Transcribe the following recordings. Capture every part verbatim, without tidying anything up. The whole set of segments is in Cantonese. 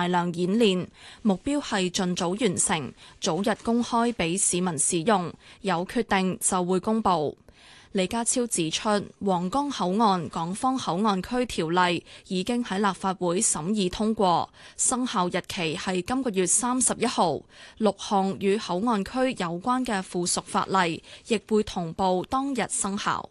大量演練，目標係盡早完成，早日公開俾市民使用，有決定就會公佈。李家超指出，皇崗口岸港方口岸區條例已經喺立法會審議通過，生效日期係今個月三十一號。六項與口岸區有關嘅附屬法例亦會同步當日生效。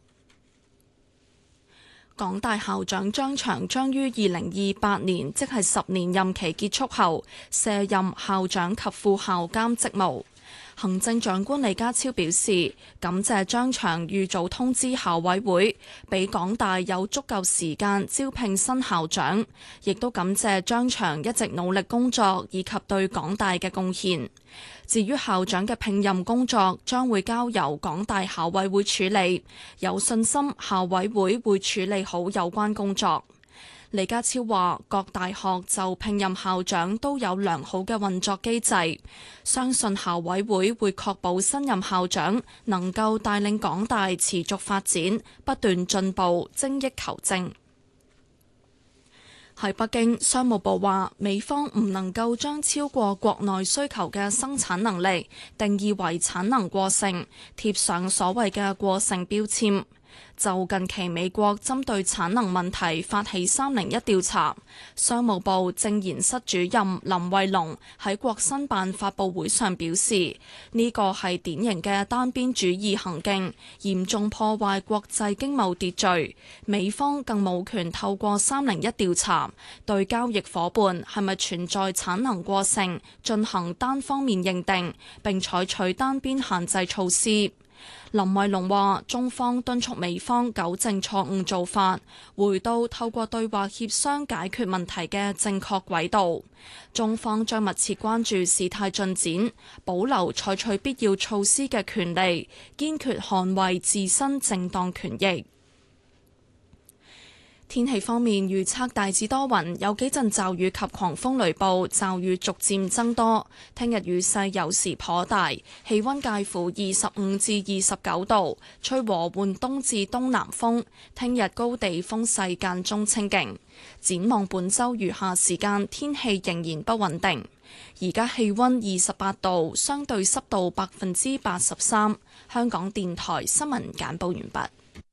港大校長張翔將於二零二八年，即係十年任期結束後，卸任校長及副校監職務。行政長官李家超表示，感謝張翔預早通知校委會，俾港大有足夠時間招聘新校長，亦都感謝張翔一直努力工作以及對港大嘅貢獻。至於校長嘅聘任工作，將會交由港大校委會處理，有信心校委會會處理好有關工作。李家超話：各大學就聘任校長都有良好嘅運作機制，相信校委會會確保新任校長能夠帶領港大持續發展，不斷進步，精益求精。喺北京，商務部話美方唔能夠將超過國內需求嘅生產能力定義為產能過剩，貼上所謂嘅過剩標籤。就近期美國針對產能問題發起三零一調查，商務部政研室主任林慧龍喺國新辦發佈會上表示，呢個係典型嘅單邊主義行徑，嚴重破壞國際經貿秩序。美方更冇權透過三零一調查對交易夥伴係咪存在產能過剩進行單方面認定，並採取單邊限制措施。林慧龍話：中方敦促美方糾正錯誤做法，回到透過對話協商解決問題嘅正確軌道。中方將密切關注事態進展，保留採取必要措施嘅權利，堅決捍衛自身正當權益。天氣方面預測大致多雲，有幾陣驟雨及狂風雷暴，驟雨逐漸增多。聽日雨勢有時頗大，氣溫介乎二十五至二十九度，吹和緩東至東南風。聽日高地風勢間中清勁。展望本週餘下時間，天氣仍然不穩定。而家氣溫二十八度，相對濕度百分之八十三。香港電台新聞簡報完畢。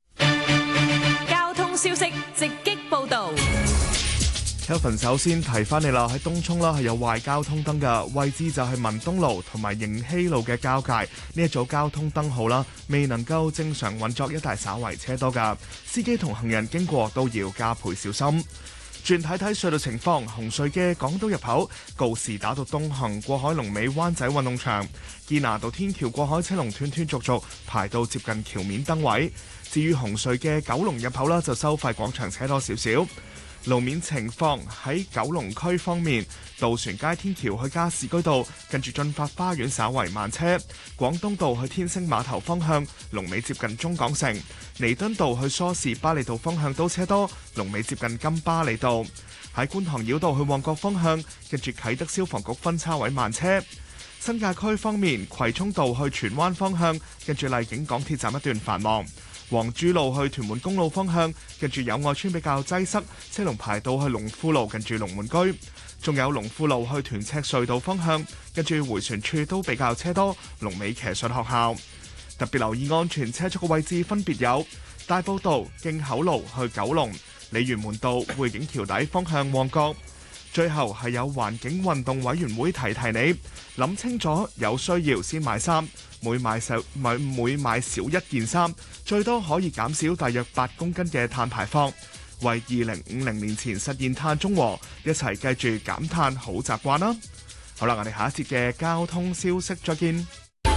消息直擊報道。 Kevin 首先提翻你啦，喺東涌啦係有壞交通燈嘅位置，就係文東路同埋迎禧路嘅交界，呢一組交通燈號啦未能夠正常運作，一帶稍為車多噶，司機同行人經過都要加倍小心。轉睇睇隧道情況，紅隧嘅港島入口告士打道東行過海龍尾灣仔運動場，堅拿道天橋過海車龍斷斷續續排到接近橋面燈位。至於紅隧嘅九龍入口啦，就收費廣場車多少少。路面情況喺九龍區方面，渡船街天橋去加士居道近住進發花園稍為慢車，廣東道去天星碼頭方向龍尾接近中港城，彌敦道去梳士巴利道方向都車多，龍尾接近金巴利道。喺觀塘繞道去旺角方向近住啟德消防局分叉位慢車。新界區方面，葵涌道去荃灣方向近住荔景港鐵站一段繁忙。黃珠路去屯門公路方向，近住友愛村比較擠塞，車龍排到去龍富路近住龍門居。仲有龍富路去屯赤隧道方向，近住迴旋處都比較車多，龍尾騎術學校。特別留意安全車速嘅位置分別有大埔道徑口路去九龍、鯉魚門道匯景橋底方向旺角。最後係有環境運動委員會提提你，諗清楚有需要先買衫，每買少每每買少一件衫，最多可以減少大約八公斤嘅碳排放，為二零五零年前實現碳中和，一齊記住減碳好習慣啦！好啦，我哋下一節嘅交通消息再見。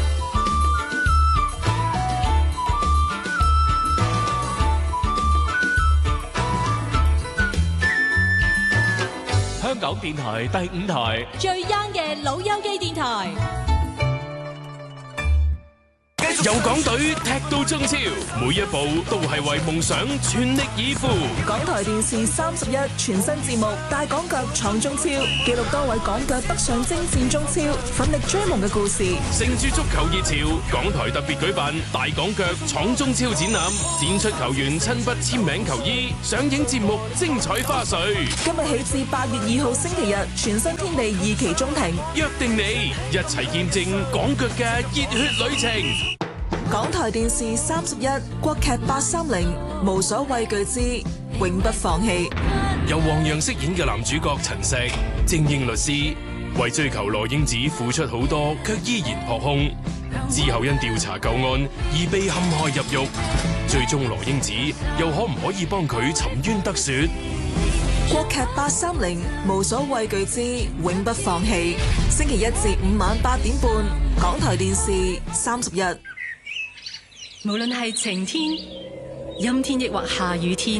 香港電台第五台最 young 嘅老友記電台。 繼由港隊踢到中超，每一步都係為夢想全力以赴。 港台電視三十一全新節目《大港腳闖中超》，記錄多位港腳北上征戰中超、奮力追夢嘅故事。 乘住足球熱潮，港台特別舉辦《大港腳闖中超》展覽，展出球員親筆簽名球衣，上映節目精彩花絮。 今日起至八月二號星期日，全新天地二期中庭， 約定你一齊見證港腳嘅熱血旅程。 港台電視三十一國劇八三零，無所畏懼之永不放棄。 由黃洋飾演嘅男主角陳石，精英律師，為追求羅英子付出好多，卻依然撲空。之後因調查舊案而被陷害入獄，最終羅英子又可唔可以幫佢沉冤得雪？ 國劇八三零，無所畏懼之永不放棄。星期一至五晚八點半，港台電視三十一。 無論係晴天、陰天抑或下雨天，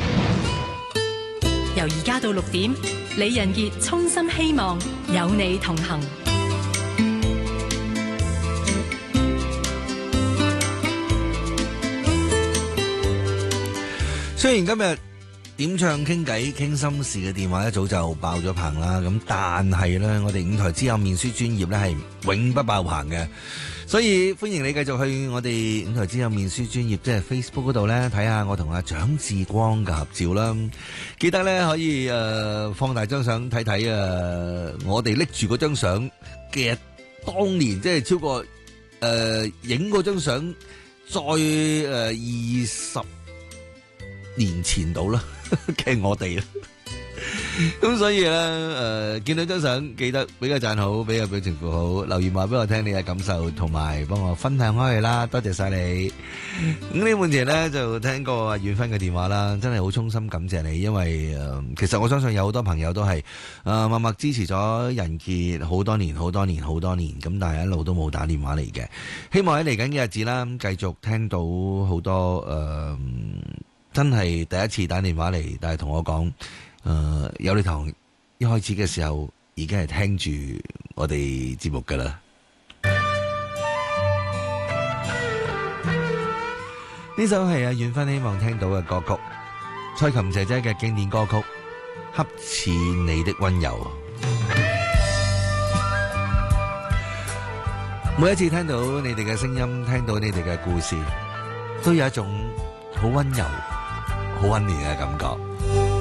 由而家到六點，李仁傑衷心希望有你同行。 雖然今日點唱傾偈傾心事嘅電話一早就爆咗棚啦，咁但係咧，我哋五台之友面書專頁咧係永不爆棚嘅，所以歡迎你繼續去我哋五台之友面書專頁，即係 Facebook 嗰度咧睇下我同阿蔣志光嘅合照啦。記得咧可以誒、呃、放大張相睇睇誒，我哋拎住嗰張相嘅當年即係超過誒影嗰張相再誒二十年前到啦嘅我哋啦，咁所以咧誒、呃、見到張相記得俾個讚好，俾個表情符號，留言話俾我聽你嘅感受，同埋幫我分享開去啦，多謝晒你。五年半前咧就聽過阿遠芬嘅電話啦，真係好衷心感謝你，因為誒、呃、其實我相信有好多朋友都係誒默默支持咗仁傑好多年好多年好多年，咁但係一路都冇打電話嚟嘅，希望喺嚟緊嘅日子啦，繼續聽到好多誒。呃真係第一次打電話嚟，但係同我講，誒、呃，有你堂一開始嘅時候已經係聽住我哋節目噶啦。呢首係阿遠芬希望聽到嘅歌曲，蔡琴姐姐嘅經典歌曲《恰似你的溫柔》。每一次聽到你哋嘅聲音，聽到你哋嘅故事，都有一種好溫柔好溫暖嘅感覺。